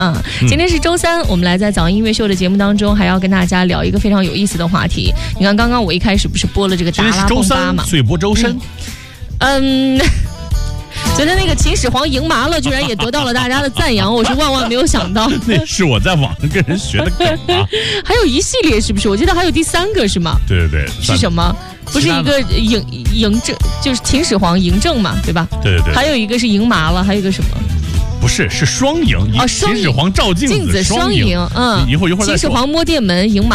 今天是周三，我们来在早上音乐秀的节目当中，还要跟大家聊一个非常有意思的话题。你看，刚刚我一开始不是播了这个达拉崩巴嘛？ 所以播周深。 昨天那个秦始皇赢麻了，居然也得到了大家的赞扬，我是万万没有想到。 那是我在网上跟人学的梗啊。 还有一系列是不是？我记得还有第3个是吗？ 对，是什么？不是一个嬴政，就是秦始皇嬴政嘛，对吧？ 对。 还有一个是赢麻了，还有一个什么？ 不是，是双赢。秦始皇照镜子双赢。 一会儿再说。秦始皇摸电门赢麻。